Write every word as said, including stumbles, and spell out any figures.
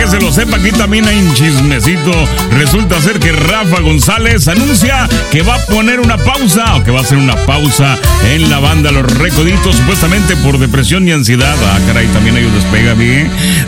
se lo sepa, aquí también hay un chismecito. Resulta ser que Rafa González anuncia que va a poner una pausa, o que va a hacer una pausa en la banda Los Recoditos, supuestamente por depresión y ansiedad. Ah, caray, también ellos despegan bien.